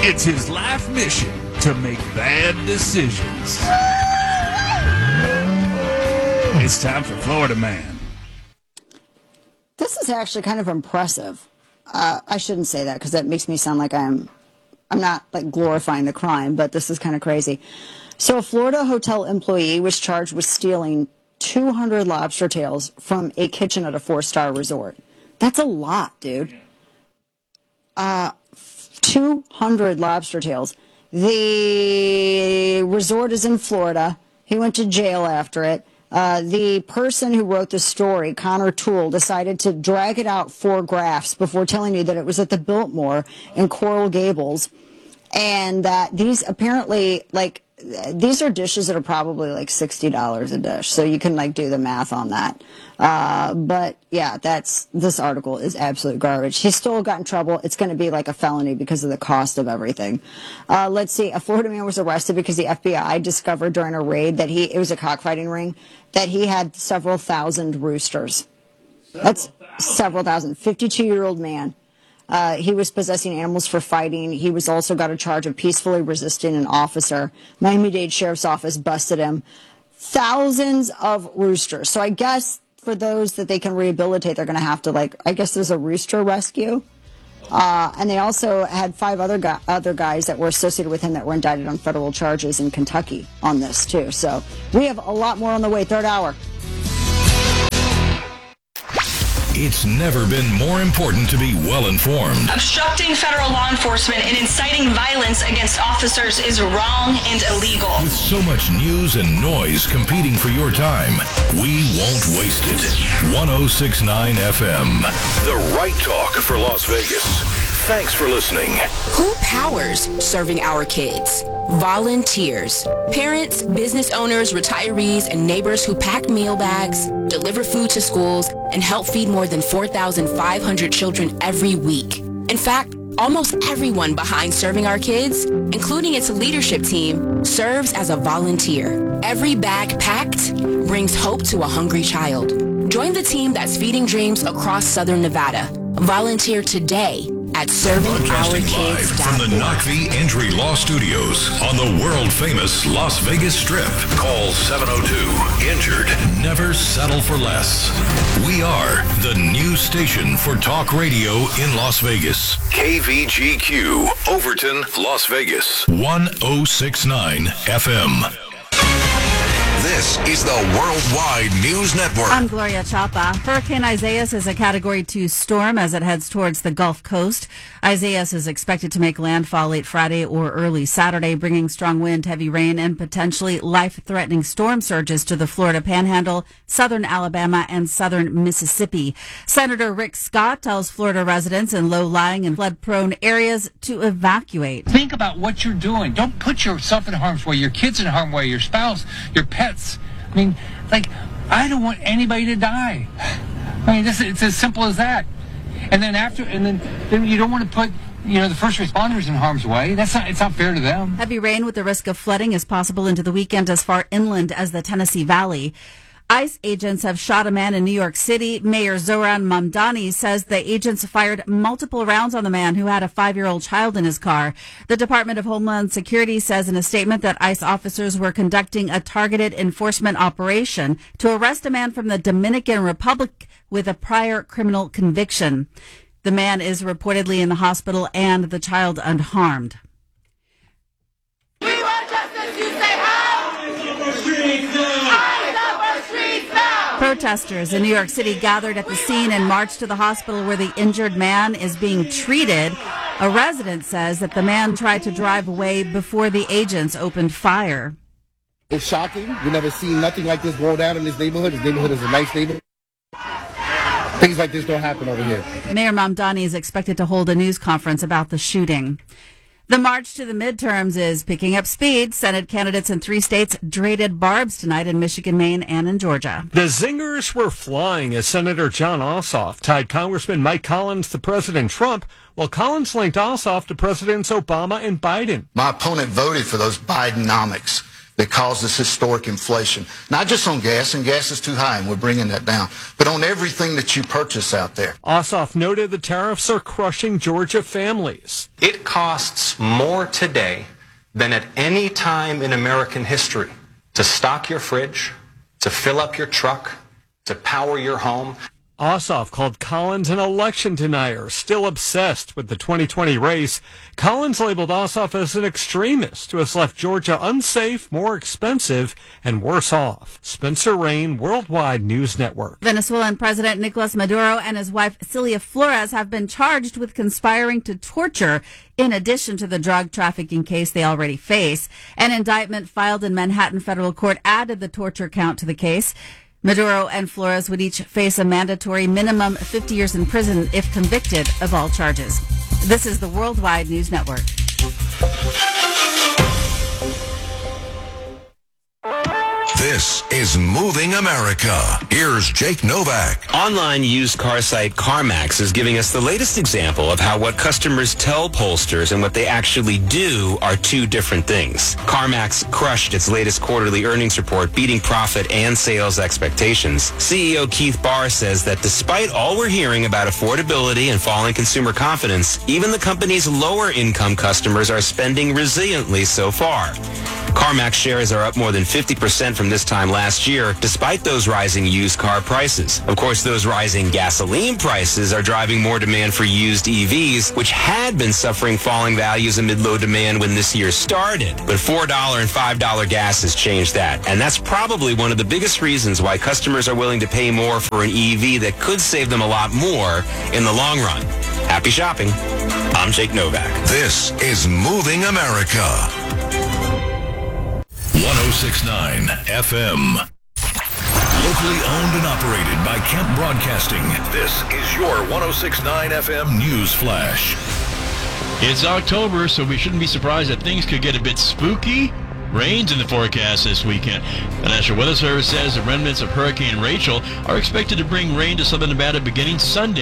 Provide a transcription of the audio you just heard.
It's his life mission to make bad decisions. It's time for Florida Man. This is actually kind of impressive. I shouldn't say that because that makes me sound like I'm not like glorifying the crime, but this is kind of crazy. So a Florida hotel employee was charged with stealing 200 lobster tails from a kitchen at a 4-star resort. That's a lot, dude. 200 lobster tails. The resort is in Florida. He went to jail after it. The person who wrote the story, Connor Toole, decided to drag it out 4 graphs before telling you that it was at the Biltmore in Coral Gables, and that these apparently, like, these are dishes that are probably like $60 a dish, so you can like do the math on that. But yeah, this article is absolute garbage. He still got in trouble. It's going to be like a felony because of the cost of everything. Let's see. A Florida man was arrested because the FBI discovered during a raid that it was a cockfighting ring, that he had several thousand roosters. That's several thousand. 52-year-old man. He was possessing animals for fighting. He was also got a charge of peacefully resisting an officer. Miami-Dade Sheriff's Office busted him. Thousands of roosters. So I guess for those that they can rehabilitate, they're going to have to, I guess there's a rooster rescue. And they also had 5 other guys that were associated with him that were indicted on federal charges in Kentucky on this, too. So we have a lot more on the way. Third hour. It's never been more important to be well-informed. Obstructing federal law enforcement and inciting violence against officers is wrong and illegal. With so much news and noise competing for your time, we won't waste it. 106.9 FM, the right talk for Las Vegas. Thanks for listening. Who powers serving our kids? Volunteers. Parents, business owners, retirees, and neighbors who pack meal bags, deliver food to schools, and help feed more than 4,500 children every week. In fact, almost everyone behind Serving Our Kids, including its leadership team, serves as a volunteer. Every bag packed brings hope to a hungry child. Join the team that's feeding dreams across Southern Nevada. Volunteer today at ServingOurKids.org. From the Knox-V Entry Law Studios on the world-famous Las Vegas Strip. Call 702-INJURED. Never settle for less. We are the new station for talk radio in Las Vegas. KVGQ, Overton, Las Vegas. 106.9 FM. This is the Worldwide News Network. I'm Gloria Chapa. Hurricane Isaias is a Category 2 storm as it heads towards the Gulf Coast. Isaias is expected to make landfall late Friday or early Saturday, bringing strong wind, heavy rain, and potentially life-threatening storm surges to the Florida Panhandle, southern Alabama, and southern Mississippi. Senator Rick Scott tells Florida residents in low-lying and flood-prone areas to evacuate. Think about what you're doing. Don't put yourself in harm's way, your kids in harm's way, your spouse, your pets. I mean, I don't want anybody to die. I mean, it's as simple as that. And then you don't want to put, the first responders in harm's way. It's not fair to them. Heavy rain with the risk of flooding is possible into the weekend as far inland as the Tennessee Valley. ICE agents have shot a man in New York City. Mayor Zoran Mamdani says the agents fired multiple rounds on the man who had a 5-year-old child in his car. The Department of Homeland Security says in a statement that ICE officers were conducting a targeted enforcement operation to arrest a man from the Dominican Republic with a prior criminal conviction. The man is reportedly in the hospital and the child unharmed. We want justice, you say how? Protesters in New York City gathered at the scene and marched to the hospital where the injured man is being treated. A resident says that the man tried to drive away before the agents opened fire. It's shocking. We've never seen nothing like this roll down in this neighborhood. This neighborhood is a nice neighborhood. Things like this don't happen over here. Mayor Mamdani is expected to hold a news conference about the shooting. The march to the midterms is picking up speed. Senate candidates in 3 states traded barbs tonight in Michigan, Maine, and in Georgia. The zingers were flying as Senator Jon Ossoff tied Congressman Mike Collins to President Trump, while Collins linked Ossoff to Presidents Obama and Biden. My opponent voted for those Bidenomics. that caused this historic inflation. Not just on gas, and gas is too high, and we're bringing that down, but on everything that you purchase out there. Ossoff noted the tariffs are crushing Georgia families. It costs more today than at any time in American history to stock your fridge, to fill up your truck, to power your home. Ossoff called Collins an election denier, still obsessed with the 2020 race. Collins labeled Ossoff as an extremist who has left Georgia unsafe, more expensive, and worse off. Spencer Rain, Worldwide News Network. Venezuelan President Nicolas Maduro and his wife Cilia Flores have been charged with conspiring to torture in addition to the drug trafficking case they already face. An indictment filed in Manhattan federal court added the torture count to the case. Maduro and Flores would each face a mandatory minimum 50 years in prison if convicted of all charges. This is the Worldwide News Network. This is Moving America. Here's Jake Novak. Online used car site CarMax is giving us the latest example of how what customers tell pollsters and what they actually do are two different things. CarMax crushed its latest quarterly earnings report, beating profit and sales expectations. CEO Keith Barr says that despite all we're hearing about affordability and falling consumer confidence, even the company's lower income customers are spending resiliently so far. CarMax shares are up more than 50% from this time last year, despite those rising used car prices. Of course, those rising gasoline prices are driving more demand for used EVs, which had been suffering falling values amid low demand when this year started. But $4 and $5 gas has changed that. And that's probably one of the biggest reasons why customers are willing to pay more for an EV that could save them a lot more in the long run. Happy shopping. I'm Jake Novak. This is Moving America. 106.9 FM. Locally owned and operated by Kemp Broadcasting. This is your 106.9 FM News Flash. It's October, so we shouldn't be surprised that things could get a bit spooky. Rain's in the forecast this weekend. The National Weather Service says the remnants of Hurricane Rachel are expected to bring rain to southern Nevada beginning Sunday.